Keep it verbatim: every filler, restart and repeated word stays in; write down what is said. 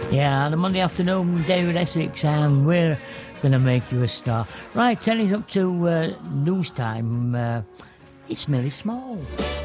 Yeah, the Monday afternoon, David Essex, and we're going to make you a star. Right, ten is up to uh, news time. Uh, it's Millie Small.